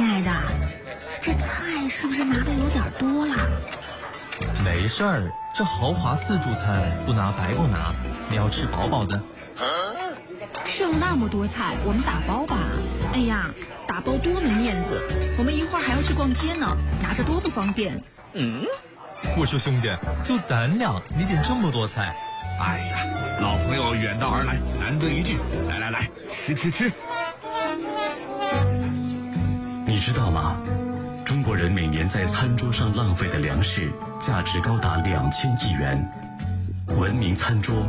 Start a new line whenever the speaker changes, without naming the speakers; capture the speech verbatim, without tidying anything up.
亲爱的，这菜是不是拿的有点多了？
没事儿，这豪华自助餐不拿白不拿，你要吃饱饱的。
剩那么多菜，我们打包吧。
哎呀，打包多没面子，
我们一会儿还要去逛街呢，拿着多不方便。
嗯，我说兄弟，就咱俩，你点这么多菜。
哎呀，老朋友远道而来，难得一聚，来来来，吃吃吃。
你知道吗？中国人每年在餐桌上浪费的粮食价值高达两千亿元。文明餐桌